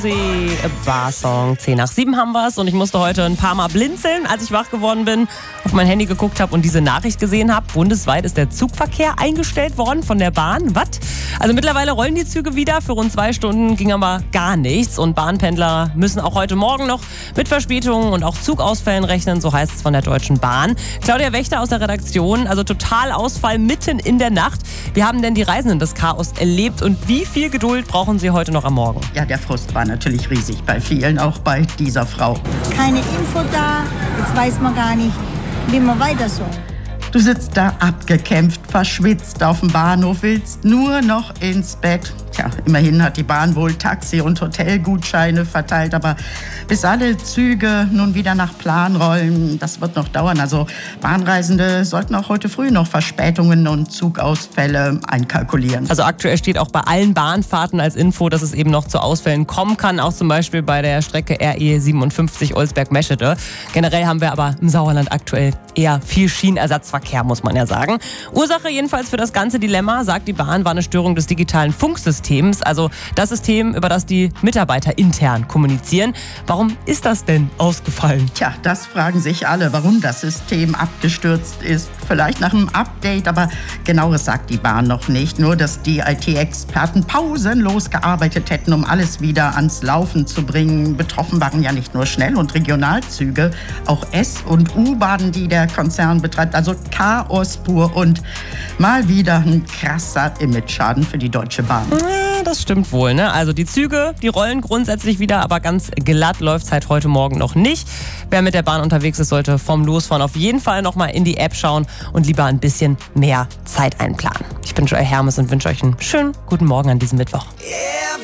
Barsong. 6:10 haben wir es und ich musste heute ein paar Mal blinzeln, als ich wach geworden bin, auf mein Handy geguckt habe und diese Nachricht gesehen habe. Bundesweit ist der Zugverkehr eingestellt worden von der Bahn. Was? Also mittlerweile rollen die Züge wieder. Für rund 2 Stunden ging aber gar nichts und Bahnpendler müssen auch heute Morgen noch mit Verspätungen und auch Zugausfällen rechnen, so heißt es von der Deutschen Bahn. Claudia Wächter aus der Redaktion, also Totalausfall mitten in der Nacht. Wie haben denn die Reisenden das Chaos erlebt und wie viel Geduld brauchen sie heute noch am Morgen? Ja, der Frust war natürlich riesig bei vielen, auch bei dieser Frau. Keine Info da, jetzt weiß man gar nicht, wie man weiter soll. Du sitzt da abgekämpft, verschwitzt auf dem Bahnhof, willst nur noch ins Bett. Tja, immerhin hat die Bahn wohl Taxi- und Hotelgutscheine verteilt, aber bis alle Züge nun wieder nach Plan rollen, das wird noch dauern. Also Bahnreisende sollten auch heute früh noch Verspätungen und Zugausfälle einkalkulieren. Also aktuell steht auch bei allen Bahnfahrten als Info, dass es eben noch zu Ausfällen kommen kann, auch zum Beispiel bei der Strecke RE 57 Olsberg-Meschede. Generell haben wir aber im Sauerland aktuell eher viel Schienenersatzverkehr, muss man ja sagen. Ursache jedenfalls für das ganze Dilemma, sagt die Bahn, war eine Störung des digitalen Funksystems. Also das System, über das die Mitarbeiter intern kommunizieren. Warum ist das denn ausgefallen? Tja, das fragen sich alle, warum das System abgestürzt ist. Vielleicht nach einem Update, aber genaueres sagt die Bahn noch nicht. Nur, dass die IT-Experten pausenlos gearbeitet hätten, um alles wieder ans Laufen zu bringen. Betroffen waren ja nicht nur Schnell- und Regionalzüge, auch S- und U-Bahnen, die der Konzern betreibt. Also Chaos pur und mal wieder ein krasser Imageschaden für die Deutsche Bahn. Das stimmt wohl, ne? Also die Züge, die rollen grundsätzlich wieder, aber ganz glatt läuft es halt heute Morgen noch nicht. Wer mit der Bahn unterwegs ist, sollte vom Losfahren auf jeden Fall nochmal in die App schauen und lieber ein bisschen mehr Zeit einplanen. Ich bin Joy Hermes und wünsche euch einen schönen guten Morgen an diesem Mittwoch.